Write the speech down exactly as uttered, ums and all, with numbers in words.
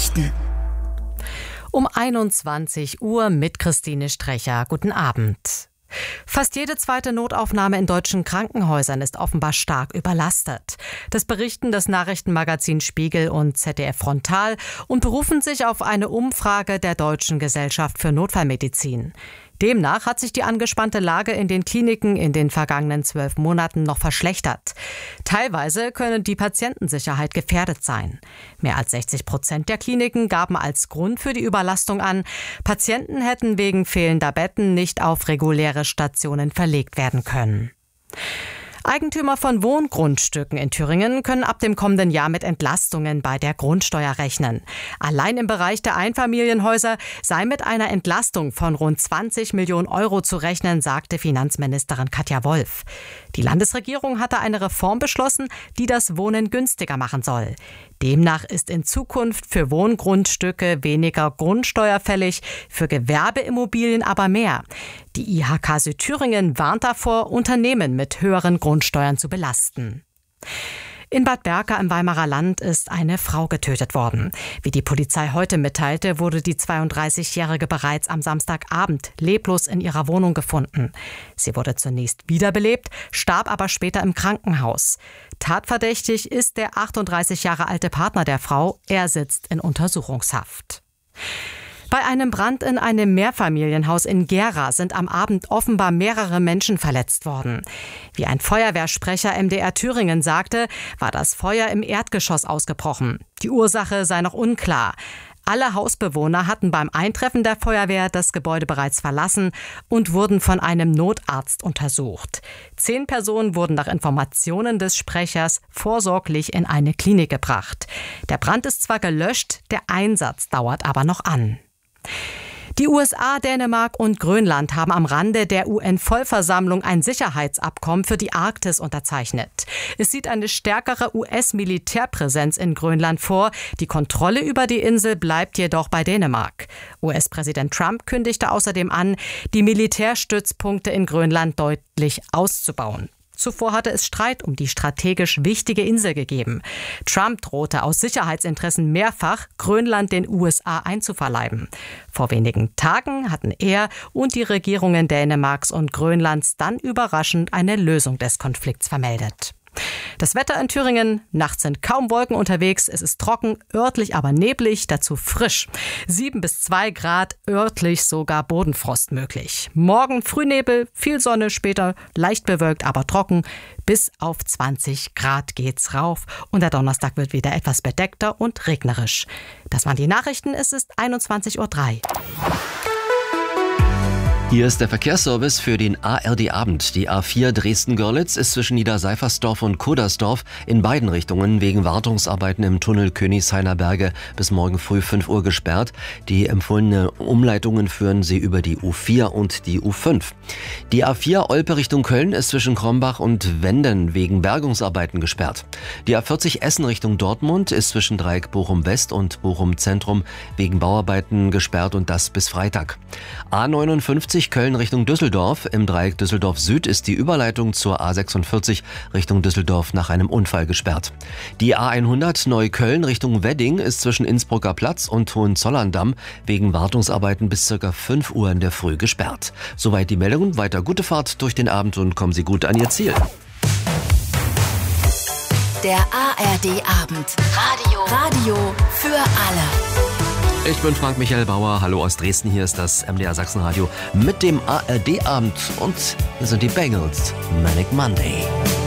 Nachrichten. Um einundzwanzig Uhr mit Christine Strecher. Guten Abend. Fast jede zweite Notaufnahme in deutschen Krankenhäusern ist offenbar stark überlastet. Das berichten das Nachrichtenmagazin Spiegel und Z D F Frontal und berufen sich auf eine Umfrage der Deutschen Gesellschaft für Notfallmedizin. Demnach hat sich die angespannte Lage in den Kliniken in den vergangenen zwölf Monaten noch verschlechtert. Teilweise könne die Patientensicherheit gefährdet sein. Mehr als sechzig Prozent der Kliniken gaben als Grund für die Überlastung an, Patienten hätten wegen fehlender Betten nicht auf reguläre Stationen verlegt werden können. Eigentümer von Wohngrundstücken in Thüringen können ab dem kommenden Jahr mit Entlastungen bei der Grundsteuer rechnen. Allein im Bereich der Einfamilienhäuser sei mit einer Entlastung von rund zwanzig Millionen Euro zu rechnen, sagte Finanzministerin Katja Wolf. Die Landesregierung hatte eine Reform beschlossen, die das Wohnen günstiger machen soll. Demnach ist in Zukunft für Wohngrundstücke weniger Grundsteuer fällig, für Gewerbeimmobilien aber mehr. Die I H K Südthüringen warnt davor, Unternehmen mit höheren Grundsteuern zu belasten. In Bad Berka im Weimarer Land ist eine Frau getötet worden. Wie die Polizei heute mitteilte, wurde die zweiunddreißigjährige bereits am Samstagabend leblos in ihrer Wohnung gefunden. Sie wurde zunächst wiederbelebt, starb aber später im Krankenhaus. Tatverdächtig ist der achtunddreißig Jahre alte Partner der Frau. Er sitzt in Untersuchungshaft. Bei einem Brand in einem Mehrfamilienhaus in Gera sind am Abend offenbar mehrere Menschen verletzt worden. Wie ein Feuerwehrsprecher M D R Thüringen sagte, war das Feuer im Erdgeschoss ausgebrochen. Die Ursache sei noch unklar. Alle Hausbewohner hatten beim Eintreffen der Feuerwehr das Gebäude bereits verlassen und wurden von einem Notarzt untersucht. Zehn Personen wurden nach Informationen des Sprechers vorsorglich in eine Klinik gebracht. Der Brand ist zwar gelöscht, der Einsatz dauert aber noch an. Die U S A, Dänemark und Grönland haben am Rande der U N-Vollversammlung ein Sicherheitsabkommen für die Arktis unterzeichnet. Es sieht eine stärkere U S-Militärpräsenz in Grönland vor. Die Kontrolle über die Insel bleibt jedoch bei Dänemark. U S-Präsident Trump kündigte außerdem an, die Militärstützpunkte in Grönland deutlich auszubauen. Zuvor hatte es Streit um die strategisch wichtige Insel gegeben. Trump drohte aus Sicherheitsinteressen mehrfach, Grönland den U S A einzuverleiben. Vor wenigen Tagen hatten er und die Regierungen Dänemarks und Grönlands dann überraschend eine Lösung des Konflikts vermeldet. Das Wetter in Thüringen: nachts sind kaum Wolken unterwegs, es ist trocken, örtlich aber neblig, dazu frisch. sieben bis zwei Grad, örtlich sogar Bodenfrost möglich. Morgen Frühnebel, viel Sonne, später leicht bewölkt, aber trocken. Bis auf zwanzig Grad geht's rauf und der Donnerstag wird wieder etwas bedeckter und regnerisch. Das waren die Nachrichten, es ist einundzwanzig Uhr drei. Hier ist der Verkehrsservice für den A R D-Abend. Die A vier Dresden-Görlitz ist zwischen Niederseifersdorf und Kodersdorf in beiden Richtungen wegen Wartungsarbeiten im Tunnel Königshainer Berge bis morgen früh fünf Uhr gesperrt. Die empfohlene Umleitungen führen sie über die U vier und die U fünf. Die A vier Olpe Richtung Köln ist zwischen Krombach und Wenden wegen Bergungsarbeiten gesperrt. Die A vierzig Essen Richtung Dortmund ist zwischen Dreieck Bochum West und Bochum Zentrum wegen Bauarbeiten gesperrt und das bis Freitag. A neunundfünfzig Köln Richtung Düsseldorf. Im Dreieck Düsseldorf Süd ist die Überleitung zur A sechsundvierzig Richtung Düsseldorf nach einem Unfall gesperrt. Die A hundert Neukölln Richtung Wedding ist zwischen Innsbrucker Platz und Hohenzollern-Damm wegen Wartungsarbeiten bis ca. fünf Uhr in der Früh gesperrt. Soweit die Meldung. Weiter gute Fahrt durch den Abend und kommen Sie gut an Ihr Ziel. Der A R D-Abend. Radio. Radio für alle. Ich bin Frank-Michael Bauer, hallo aus Dresden, hier ist das M D R Sachsenradio mit dem A R D-Abend und hier sind die Bangles, Manic Monday.